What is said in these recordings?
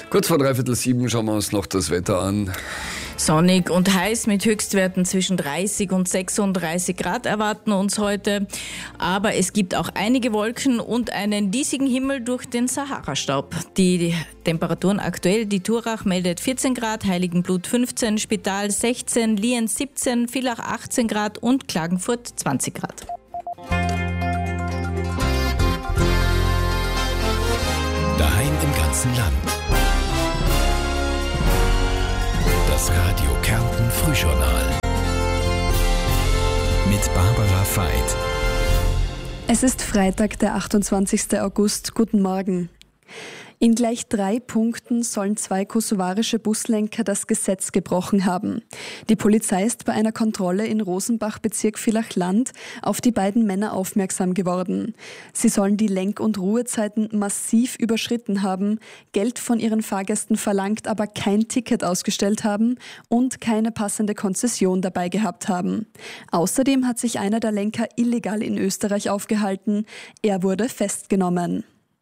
Kurz vor 6:45 schauen wir uns noch das Wetter an. Sonnig und heiß mit Höchstwerten zwischen 30 und 36 Grad erwarten uns heute. Aber es gibt auch einige Wolken und einen diesigen Himmel durch den Sahara-Staub. Die Temperaturen aktuell: die Turach meldet 14 Grad, Heiligenblut 15, Spital 16, Lienz 17, Villach 18 Grad und Klagenfurt 20 Grad. Daheim im ganzen Land. Das Radio Kärnten Frühjournal mit Barbara Veit. Es ist Freitag, der 28. August. Guten Morgen. In gleich 3 Punkten sollen 2 kosovarische Buslenker das Gesetz gebrochen haben. Die Polizei ist bei einer Kontrolle in Rosenbach, Bezirk Villach-Land, auf die beiden Männer aufmerksam geworden. Sie sollen die Lenk- und Ruhezeiten massiv überschritten haben, Geld von ihren Fahrgästen verlangt, aber kein Ticket ausgestellt haben und keine passende Konzession dabei gehabt haben. Außerdem hat sich einer der Lenker illegal in Österreich aufgehalten. Er wurde festgenommen.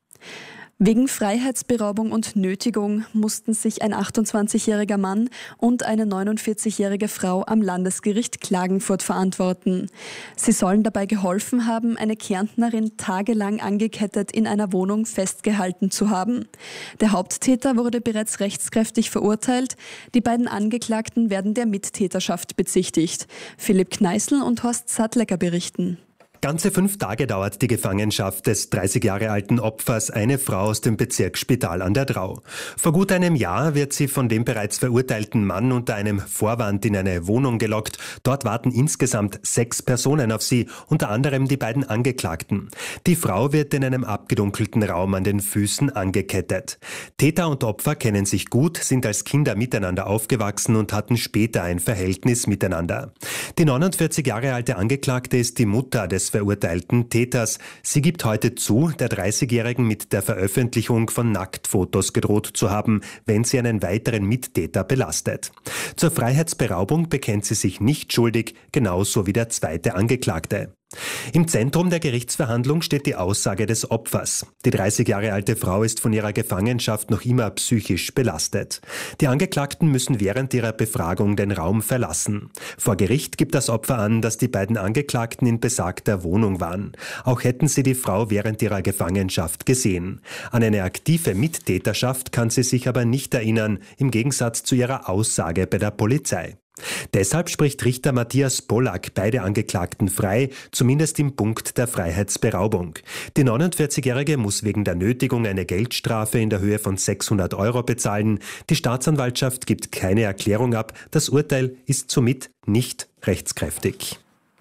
Wegen Freiheitsberaubung und Nötigung mussten sich ein 28-jähriger Mann und eine 49-jährige Frau am Landesgericht Klagenfurt verantworten. Sie sollen dabei geholfen haben, eine Kärntnerin tagelang angekettet in einer Wohnung festgehalten zu haben. Der Haupttäter wurde bereits rechtskräftig verurteilt. Die beiden Angeklagten werden der Mittäterschaft bezichtigt. Philipp Kneißl und Horst Sattlecker berichten. Ganze 5 Tage dauert die Gefangenschaft des 30 Jahre alten Opfers, eine Frau aus dem Bezirk Spital an der Drau. Vor gut einem Jahr wird sie von dem bereits verurteilten Mann unter einem Vorwand in eine Wohnung gelockt. Dort warten insgesamt 6 Personen auf sie, unter anderem die beiden Angeklagten. Die Frau wird in einem abgedunkelten Raum an den Füßen angekettet. Täter und Opfer kennen sich gut, sind als Kinder miteinander aufgewachsen und hatten später ein Verhältnis miteinander. Die 49 Jahre alte Angeklagte ist die Mutter des verurteilten Täters. Sie gibt heute zu, der 30-Jährigen mit der Veröffentlichung von Nacktfotos gedroht zu haben, wenn sie einen weiteren Mittäter belastet. Zur Freiheitsberaubung bekennt sie sich nicht schuldig, genauso wie der zweite Angeklagte. Im Zentrum der Gerichtsverhandlung steht die Aussage des Opfers. Die 30 Jahre alte Frau ist von ihrer Gefangenschaft noch immer psychisch belastet. Die Angeklagten müssen während ihrer Befragung den Raum verlassen. Vor Gericht gibt das Opfer an, dass die beiden Angeklagten in besagter Wohnung waren. Auch hätten sie die Frau während ihrer Gefangenschaft gesehen. An eine aktive Mittäterschaft kann sie sich aber nicht erinnern, im Gegensatz zu ihrer Aussage bei der Polizei. Deshalb spricht Richter Matthias Pollack beide Angeklagten frei, zumindest im Punkt der Freiheitsberaubung. Die 49-Jährige muss wegen der Nötigung eine Geldstrafe in der Höhe von 600 € bezahlen. Die Staatsanwaltschaft gibt keine Erklärung ab. Das Urteil ist somit nicht rechtskräftig.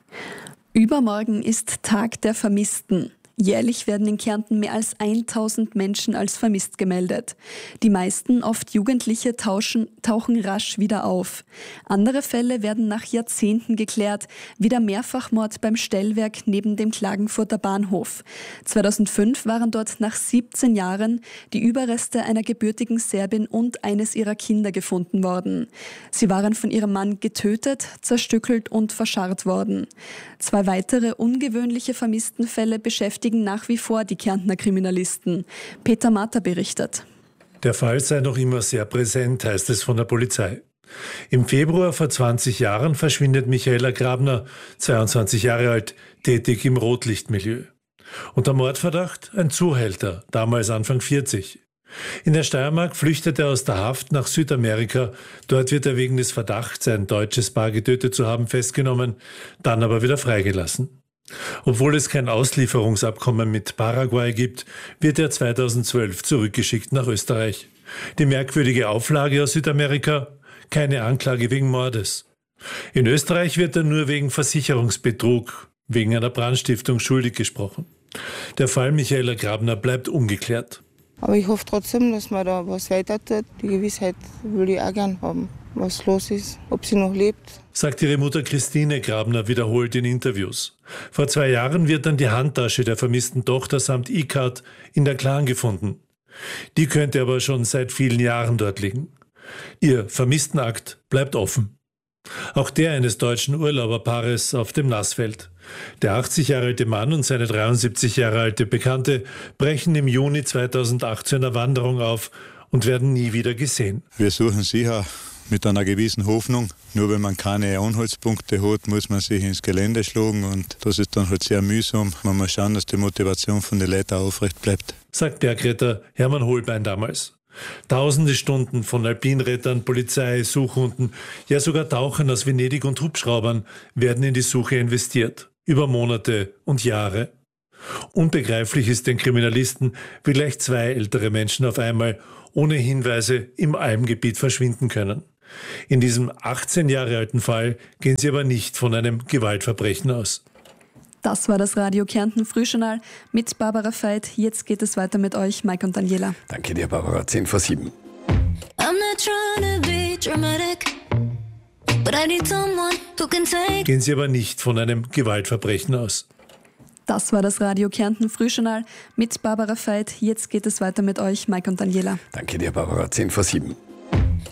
Übermorgen ist Tag der Vermissten. Jährlich werden in Kärnten mehr als 1000 Menschen als vermisst gemeldet. Die meisten, oft Jugendliche, tauchen rasch wieder auf. Andere Fälle werden nach Jahrzehnten geklärt, wie der Mehrfachmord beim Stellwerk neben dem Klagenfurter Bahnhof. 2005 waren dort nach 17 Jahren die Überreste einer gebürtigen Serbin und eines ihrer Kinder gefunden worden. Sie waren von ihrem Mann getötet, zerstückelt und verscharrt worden. 2 weitere ungewöhnliche Vermisstenfälle beschäftigen nach wie vor die Kärntner Kriminalisten. Peter Matter berichtet. Der Fall sei noch immer sehr präsent, heißt es von der Polizei. Im Februar vor 20 Jahren verschwindet Michaela Grabner, 22 Jahre alt, tätig im Rotlichtmilieu. Unter Mordverdacht ein Zuhälter, damals Anfang 40. In der Steiermark flüchtet er aus der Haft nach Südamerika. Dort wird er wegen des Verdachts, ein deutsches Paar getötet zu haben, festgenommen, dann aber wieder freigelassen. Obwohl es kein Auslieferungsabkommen mit Paraguay gibt, wird er 2012 zurückgeschickt nach Österreich. Die merkwürdige Auflage aus Südamerika: keine Anklage wegen Mordes. In Österreich wird er nur wegen Versicherungsbetrug, wegen einer Brandstiftung schuldig gesprochen. Der Fall Michaela Grabner bleibt ungeklärt. Aber ich hoffe trotzdem, dass man da was weiter tut. Die Gewissheit will ich auch gern haben, was los ist, ob sie noch lebt. Sagt ihre Mutter Christine Grabner wiederholt in Interviews. Vor 2 Jahren wird dann die Handtasche der vermissten Tochter samt E-Card in der Klan gefunden. Die könnte aber schon seit vielen Jahren dort liegen. Ihr Vermisstenakt bleibt offen. Auch der eines deutschen Urlauberpaares auf dem Nassfeld. Der 80 Jahre alte Mann und seine 73 Jahre alte Bekannte brechen im Juni 2008 zu einer Wanderung auf und werden nie wieder gesehen. Wir suchen sicher mit einer gewissen Hoffnung. Nur wenn man keine Anhaltspunkte hat, muss man sich ins Gelände schlagen und das ist dann halt sehr mühsam. Man muss schauen, dass die Motivation von den Leuten aufrecht bleibt. Sagt Bergretter Hermann Holbein damals. Tausende Stunden von Alpinrettern, Polizei, Suchhunden, ja sogar Tauchern aus Venedig und Hubschraubern werden in die Suche investiert. Über Monate und Jahre. Unbegreiflich ist den Kriminalisten, wie gleich 2 ältere Menschen auf einmal ohne Hinweise im Almgebiet verschwinden können. In diesem 18 Jahre alten Fall gehen sie aber nicht von einem Gewaltverbrechen aus. Das war das Radio Kärnten Frühjournal mit Barbara Veit. Jetzt geht es weiter mit euch, Mike und Daniela. Danke dir, Barbara. 10:07. Gehen sie aber nicht von einem Gewaltverbrechen aus. Das war das Radio Kärnten Frühjournal mit Barbara Veit. Jetzt geht es weiter mit euch, Mike und Daniela. Danke dir, Barbara. 10:07.